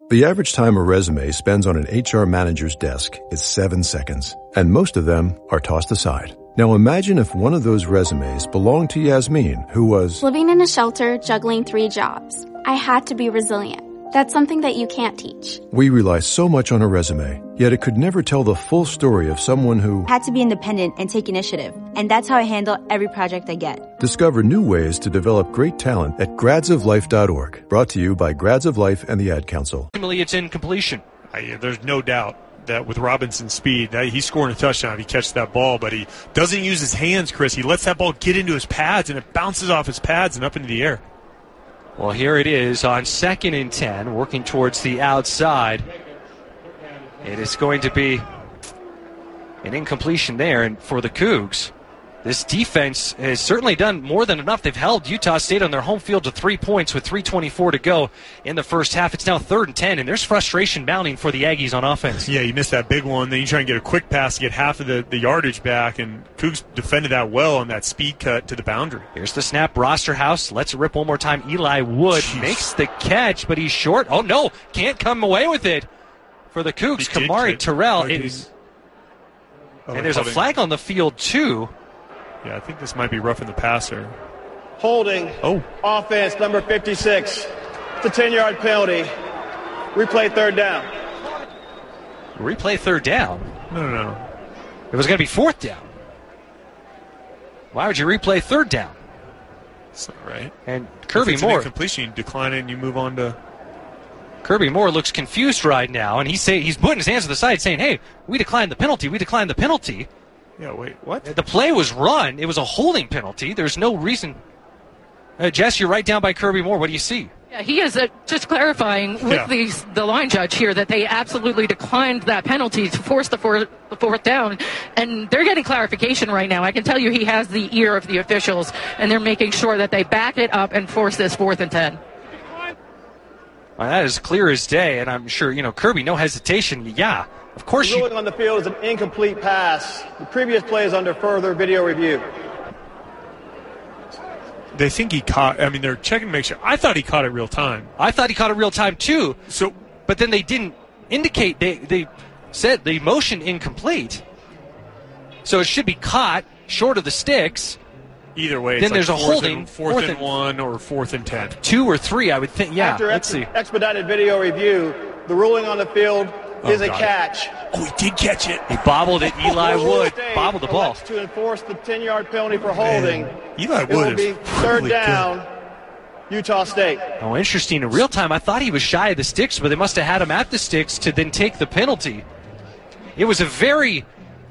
The average time a resume spends on an HR manager's desk is 7 seconds, and most of them are tossed aside. Now imagine if one of those resumes belonged to Yasmin, who was living in a shelter, juggling 3 jobs. I had to be resilient. That's something that you can't teach. We rely so much on a resume, yet it could never tell the full story of someone who had to be independent and take initiative. And that's how I handle every project I get. Discover new ways to develop great talent at gradsoflife.org. Brought to you by Grads of Life and the Ad Council. Ultimately, it's incompletion. There's no doubt that with Robinson's speed, that he's scoring a touchdown if he catches that ball, but he doesn't use his hands, Chris. He lets that ball get into his pads, and it bounces off his pads and up into the air. Well, here it is on 2nd and 10, working towards the outside. It is going to be an incompletion there, and for the Cougs, this defense has certainly done more than enough. They've held Utah State on their home field to 3 points with 3:24 to go in the first half. It's now 3rd and 10, and there's frustration mounting for the Aggies on offense. Yeah, you missed that big one. Then you try and get a quick pass to get half of the yardage back, and Cougs defended that well on that speed cut to the boundary. Here's the snap. Rosterhouse lets it rip one more time. Eli Wood makes the catch, but he's short. Oh, no, can't come away with it for the Cougs. Kamari Terrell. And there's a flag on the field, too. Yeah, I think this might be roughing the passer. Holding. Offense, number 56. It's a 10-yard penalty. Replay 3rd down. Replay 3rd down? No. It was going to be 4th down. Why would you replay 3rd down? That's not right. And Kirby Moore. An incompletion, you decline it and you move on to. Kirby Moore looks confused right now, and he's putting his hands to the side saying, hey, we declined the penalty. We declined the penalty. Yeah, wait, what? The play was run. It was a holding penalty. There's no reason. Jess, you're right down by Kirby Moore. What do you see? Yeah, he is just clarifying with the line judge here that they absolutely declined that penalty to force the fourth down. And they're getting clarification right now. I can tell you he has the ear of the officials, and they're making sure that they back it up and force this 4th and 10. Well, that is clear as day, and I'm sure, Kirby, no hesitation. Yeah. Of course, the ruling on the field is an incomplete pass. The previous play is under further video review. They think he caught. They're checking to make sure. I thought he caught it real time. I thought he caught it real time too. But then they didn't indicate. They said the motion incomplete. So it should be caught short of the sticks. Either way, then there's a holding. Fourth and 1 or 4th and 10. 2 or 3, I would think. Yeah. After let's see. Expedited video review, the ruling on the field is a catch. Oh, he did catch it. He bobbled it. Eli Wood bobbled the ball. To enforce the 10-yard penalty for holding. Eli Wood it will be 3rd down, Utah State. Oh, interesting. In real time, I thought he was shy of the sticks, but they must have had him at the sticks to then take the penalty. It was a very,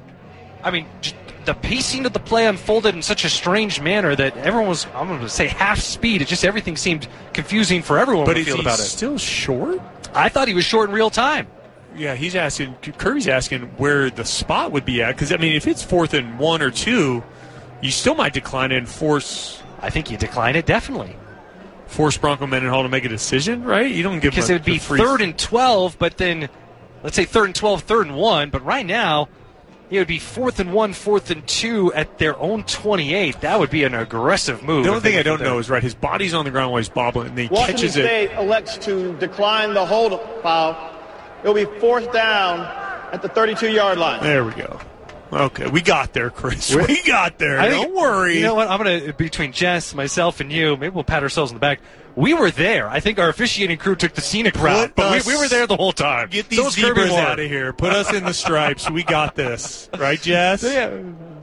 the pacing of the play unfolded in such a strange manner that everyone was, I'm going to say, half speed. It just everything seemed confusing for everyone. But is he still short? I thought he was short in real time. Yeah, Kirby's asking where the spot would be at. Because, if it's 4th and 1 or 2, you still might decline it and force. I think you decline it, definitely. Force Bronco Mendenhall to make a decision, right? You don't give because it would be 3rd and 12, but then, let's say 3rd and 12, 3rd and 1. But right now, it would be 4th and 1, 4th and 2 at their own 28. That would be an aggressive move. The only thing I don't know is, his body's on the ground while he's bobbling, and he catches it. Washington State elects to decline the hold foul. It'll be 4th down at the 32-yard line. There we go. Okay, we got there, Chris. We got there. Don't worry. You know what? I'm going to, between Jess, myself, and you, maybe we'll pat ourselves on the back. We were there. I think our officiating crew took the scenic route, but we were there the whole time. Get these zebras out of here. Put us in the stripes. We got this. Right, Jess? Yeah.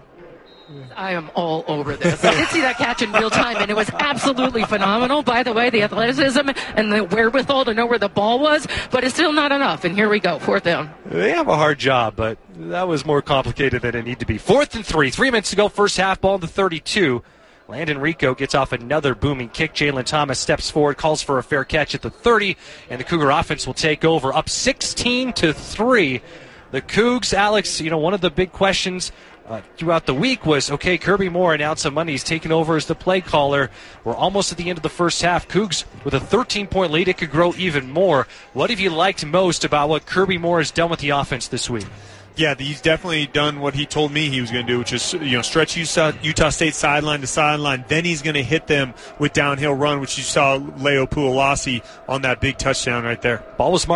I am all over this. I did see that catch in real time, and it was absolutely phenomenal. By the way, the athleticism and the wherewithal to know where the ball was, but it's still not enough. And here we go, 4th down. They have a hard job, but that was more complicated than it needed to be. 4th and 3. 3 minutes to go, first half, ball in the 32. Landon Rico gets off another booming kick. Jalen Thomas steps forward, calls for a fair catch at the 30, and the Cougar offense will take over, up 16-3. The Cougs, Alex, one of the big questions throughout the week was, okay, Kirby Moore announced on Monday he's taking over as the play caller. We're almost at the end of the first half. Cougs with a 13-point lead. It could grow even more. What have you liked most about what Kirby Moore has done with the offense this week? Yeah, he's definitely done what he told me he was going to do, which is stretch Utah State sideline to sideline. Then he's going to hit them with downhill run, which you saw Leo Puolasi on that big touchdown right there. Ball was marked